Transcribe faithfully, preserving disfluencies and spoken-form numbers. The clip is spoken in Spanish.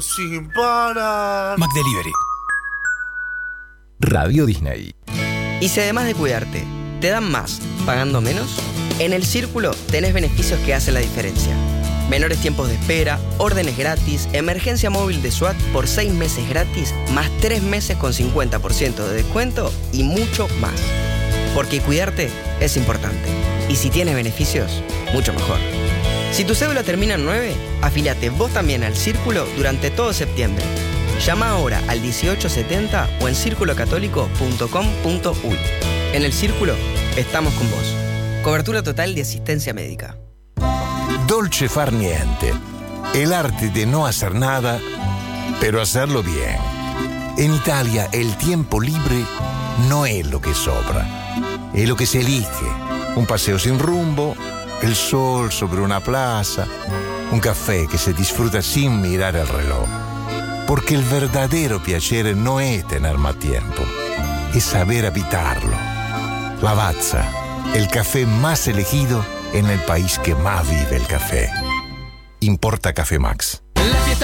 Sin parar. McDelivery. Radio Disney. Y si además de cuidarte, te dan más pagando menos, en El Círculo tenés beneficios que hacen la diferencia. Menores tiempos de espera, órdenes gratis, emergencia móvil de SWAT por seis meses gratis, más tres meses con cincuenta por ciento de descuento y mucho más. Porque cuidarte es importante. Y si tienes beneficios, mucho mejor. Si tu cédula termina en nueve, afíliate vos también al Círculo durante todo septiembre. Llama ahora al dieciocho setenta o en círculo católico punto com punto uy. En El Círculo, estamos con vos. Cobertura total de asistencia médica. Dolce far niente. El arte de no hacer nada, pero hacerlo bien. En Italia, el tiempo libre no es lo que sobra, es lo que se elige. Un paseo sin rumbo, el sol sobre una plaza, un café que se disfruta sin mirar el reloj. Porque el verdadero piacere no es tener más tiempo, es saber habitarlo. Lavazza, el café más elegido en el país que más vive el café. Importa Café Max.